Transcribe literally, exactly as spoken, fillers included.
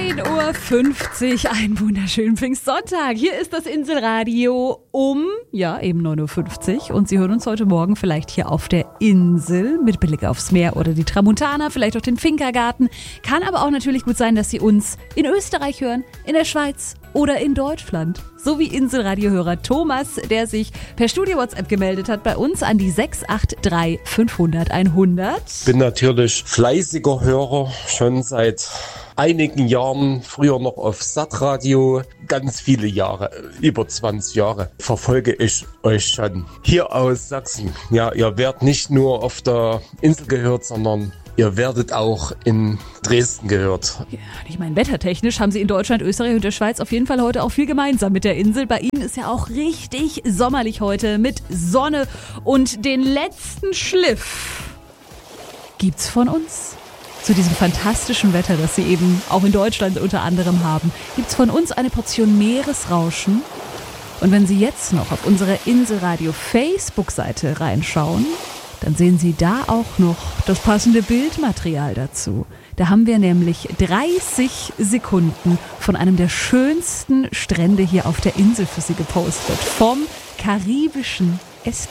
neun Uhr fünfzig, ein wunderschönen Pfingstsonntag. Hier ist das Inselradio um, ja, eben neun Uhr fünfzig. Und Sie hören uns heute Morgen vielleicht hier auf der Insel mit Blick aufs Meer oder die Tramontana, vielleicht auch den Finkergarten. Kann aber auch natürlich gut sein, dass Sie uns in Österreich hören, in der Schweiz oder in Deutschland. So wie Inselradiohörer Thomas, der sich per Studio-WhatsApp gemeldet hat bei uns an die sechs acht drei fünfhundert einhundert. Bin natürlich fleißiger Hörer, schon seit einigen Jahren, früher noch auf Satradio, ganz viele Jahre, über zwanzig Jahre, verfolge ich euch schon. Hier aus Sachsen, ja, ihr werdet nicht nur auf der Insel gehört, sondern ihr werdet auch in Dresden gehört. Ja, ich meine, wettertechnisch haben Sie in Deutschland, Österreich und der Schweiz auf jeden Fall heute auch viel gemeinsam mit der Insel. Bei Ihnen ist ja auch richtig sommerlich heute mit Sonne und den letzten Schliff gibt's von uns. Zu diesem fantastischen Wetter, das Sie eben auch in Deutschland unter anderem haben, gibt's von uns eine Portion Meeresrauschen. Und wenn Sie jetzt noch auf unsere Inselradio Facebook-Seite reinschauen, dann sehen Sie da auch noch das passende Bildmaterial dazu. Da haben wir nämlich dreißig Sekunden von einem der schönsten Strände hier auf der Insel für Sie gepostet. Vom karibischen S